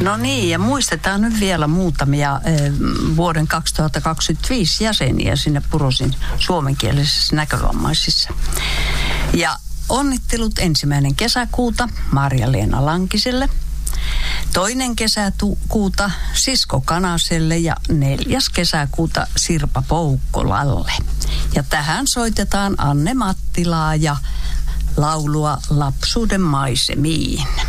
No niin, ja muistetaan nyt vielä muutamia vuoden 2025 jäseniä sinne Purosin suomenkielisissä näkövammaisissa. Ja onnittelut 1. kesäkuuta Marja-Leena Lankiselle, 2. kesäkuuta Sisko Kanaselle ja 4. kesäkuuta Sirpa Poukkolalle. Ja tähän soitetaan Anne Mattilaa ja laulua Lapsuuden maisemiin.